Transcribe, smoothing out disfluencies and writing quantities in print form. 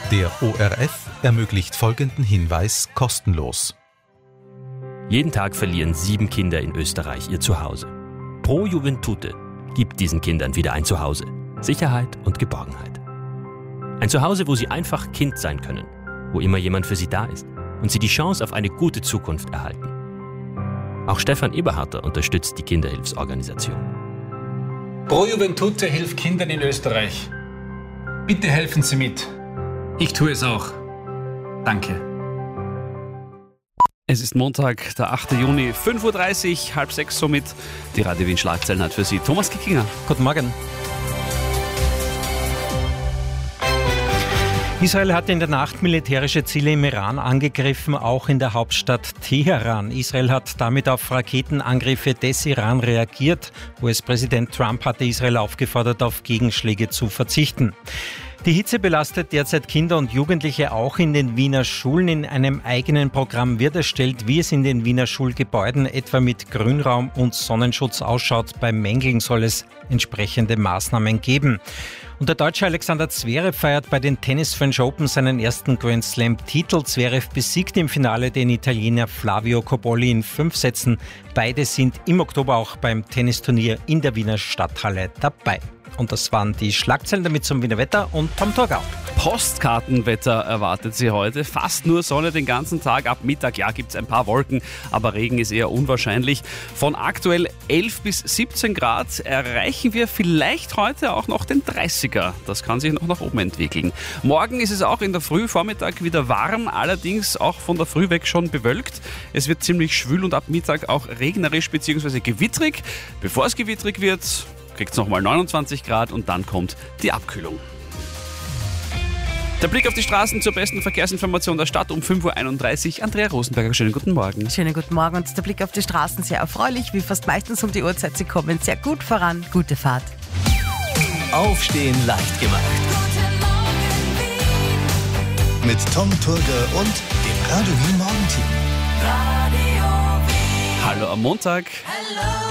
Der ORF ermöglicht folgenden Hinweis kostenlos. Jeden Tag verlieren 7 Kinder in Österreich ihr Zuhause. Pro Juventute gibt diesen Kindern wieder ein Zuhause, Sicherheit und Geborgenheit. Ein Zuhause, wo sie einfach Kind sein können, wo immer jemand für sie da ist und sie die Chance auf eine gute Zukunft erhalten. Auch Stefan Eberharter unterstützt die Kinderhilfsorganisation. Pro Juventute hilft Kindern in Österreich. Bitte helfen Sie mit. Ich tue es auch. Danke. Es ist Montag, der 8. Juni, 5.30 Uhr, 5:30 somit. Die Radio Wien Schlagzeilen hat für Sie Thomas Kickinger. Guten Morgen. Israel hat in der Nacht militärische Ziele im Iran angegriffen, auch in der Hauptstadt Teheran. Israel hat damit auf Raketenangriffe des Iran reagiert. US-Präsident Trump hatte Israel aufgefordert, auf Gegenschläge zu verzichten. Die Hitze belastet derzeit Kinder und Jugendliche auch in den Wiener Schulen. In einem eigenen Programm wird erstellt, wie es in den Wiener Schulgebäuden etwa mit Grünraum und Sonnenschutz ausschaut. Bei Mängeln soll es entsprechende Maßnahmen geben. Und der Deutsche Alexander Zverev feiert bei den Tennis French Open seinen ersten Grand Slam-Titel. Zverev besiegt im Finale den Italiener Flavio Cobolli in 5 Sätzen. Beide sind im Oktober auch beim Tennisturnier in der Wiener Stadthalle dabei. Und das waren die Schlagzeilen, damit zum Wiener Wetter und Tom Torgau. Postkartenwetter erwartet Sie heute. Fast nur Sonne den ganzen Tag. Ab Mittag, ja, gibt es ein paar Wolken, aber Regen ist eher unwahrscheinlich. Von aktuell 11 bis 17 Grad erreichen wir vielleicht heute auch noch den 30er. Das kann sich noch nach oben entwickeln. Morgen ist es auch in der Früh, Vormittag wieder warm, allerdings auch von der Früh weg schon bewölkt. Es wird ziemlich schwül und ab Mittag auch regnerisch bzw. gewittrig. Bevor es gewittrig wird, kriegt es nochmal 29 Grad und dann kommt die Abkühlung. Der Blick auf die Straßen zur besten Verkehrsinformation der Stadt um 5.31 Uhr. Andrea Rosenberger, schönen guten Morgen. Schönen guten Morgen und der Blick auf die Straßen sehr erfreulich, wie fast meistens um die Uhrzeit. Sie kommen sehr gut voran. Gute Fahrt. Aufstehen leicht gemacht. Mit Tom Turger und dem Radio Wien Morgenteam. Hallo am Montag.